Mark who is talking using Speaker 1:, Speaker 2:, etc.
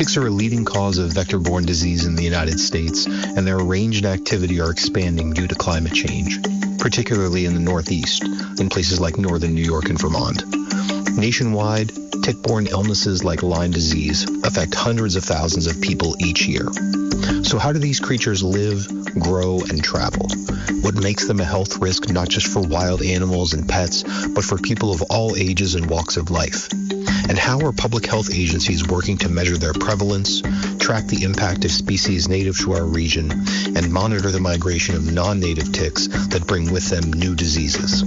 Speaker 1: Ticks are a leading cause of vector-borne disease in the United States, and their range and activity are expanding due to climate change, particularly in the Northeast, in places like northern New York and Vermont. Nationwide, tick-borne illnesses like Lyme disease affect hundreds of thousands of people each year. So how do these creatures live, grow, and travel? What makes them a health risk not just for wild animals and pets, but for people of all ages and walks of life? And how are public health agencies working to measure their prevalence, track the impact of species native to our region, and monitor the migration of non-native ticks that bring with them new diseases?